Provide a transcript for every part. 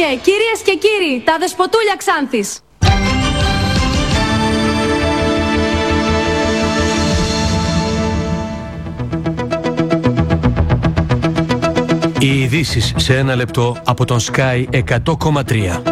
και κυρίες και κύριοι, τα δεσποτούλια Ξάνθης. Οι ειδήσεις σε ένα λεπτό από τον Sky 100,3.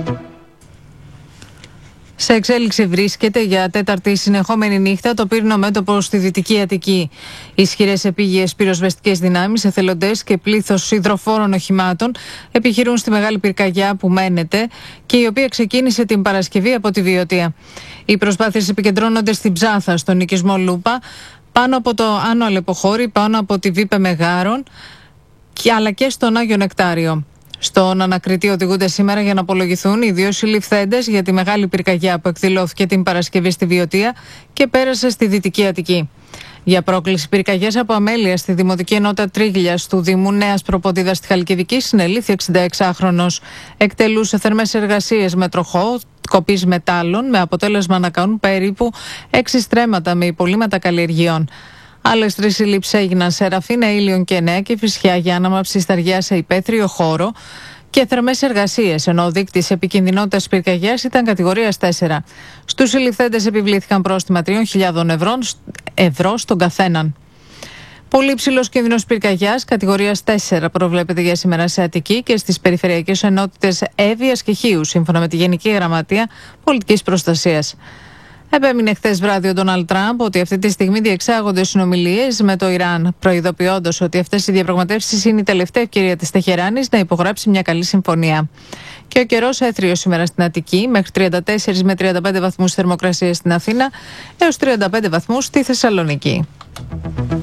Σε εξέλιξη βρίσκεται για τέταρτη συνεχόμενη νύχτα το πύρινο μέτωπο στη Δυτική Αττική. Ισχυρές επίγειες πυροσβεστικές δυνάμεις, εθελοντές και πλήθος υδροφόρων οχημάτων επιχειρούν στη μεγάλη πυρκαγιά που μένεται και η οποία ξεκίνησε την Παρασκευή από τη Βιωτία. Οι προσπάθειες επικεντρώνονται στην Ψάθα, στον οικισμό Λούπα, πάνω από το Άνω Αλεποχώρι, πάνω από τη Βίπε Μεγάρων, αλλά και στον Άγιο Νεκτάριο. Στον ανακριτή οδηγούνται σήμερα για να απολογηθούν οι δύο συλληφθέντες για τη μεγάλη πυρκαγιά που εκδηλώθηκε την Παρασκευή στη Βιωτία και πέρασε στη Δυτική Αττική. Για πρόκληση πυρκαγιάς από αμέλεια στη Δημοτική Ενότητα Τρίγλιας του Δήμου Νέας Προποδίδας στη Χαλκιδική συνελήφθη 66χρονος. Εκτελούσε θερμές εργασίες με τροχό κοπής μετάλλων με αποτέλεσμα να κάνουν περίπου 6 στρέμματα με υπολείμματα καλλιεργειών. Άλλες 3 συλλήψεις έγιναν σε Ραφίνα, Ήλιον και Νέα και Φυσιά για ανάμαψη σταργιά σε υπαίθριο χώρο και θερμές εργασίες, ενώ ο δείκτης επικινδυνότητας πυρκαγιάς ήταν κατηγορίας 4. Στους συλληφθέντες επιβλήθηκαν πρόστιμα 3.000 ευρώ στον καθέναν. Πολύ υψηλός κίνδυνος πυρκαγιάς, κατηγορίας 4, προβλέπεται για σήμερα σε Αττική και στις περιφερειακές ενότητες Εύβοιας και Χίου, σύμφωνα με τη Γενική Γραμματεία Πολιτικής Προστασίας. Επέμεινε χθες βράδυ ο Ντόναλντ Τραμπ ότι αυτή τη στιγμή διεξάγονται συνομιλίες με το Ιράν, προειδοποιώντας ότι αυτές οι διαπραγματεύσεις είναι η τελευταία ευκαιρία της Τεχεράνης να υπογράψει μια καλή συμφωνία. Και ο καιρός έθριος σήμερα στην Αττική, μέχρι 34 με 35 βαθμούς θερμοκρασία στην Αθήνα, έως 35 βαθμούς στη Θεσσαλονίκη.